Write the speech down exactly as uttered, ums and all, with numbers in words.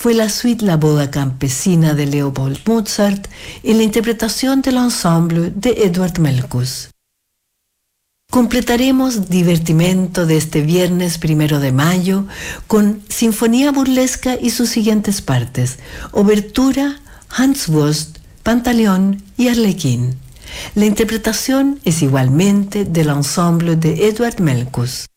fue la suite La Boda Campesina de Leopold Mozart en la interpretación del ensemble de Edvard Melkus. Completaremos Divertimento de este viernes primero de mayo con Sinfonía Burlesca y sus siguientes partes: Obertura, Hanswurst, Pantaleón y Arlequín. La interpretación es igualmente del ensemble de Edvard Melkus.